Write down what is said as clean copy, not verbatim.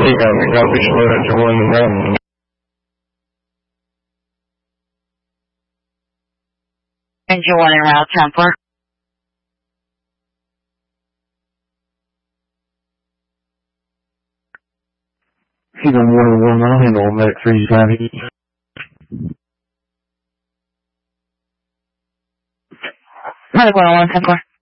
nggak bisa berjuang dengan engine 1 en route, temper. Even 119 on Met 3 Medic 101, temper.